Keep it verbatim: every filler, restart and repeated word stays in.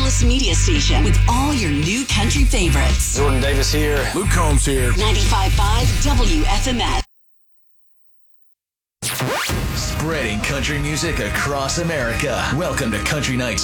Dallas media station with all your new country favorites. Jordan Davis here. Luke Combs here. ninety-five point five W F M F. Spreading country music across America. Welcome to Country Nights.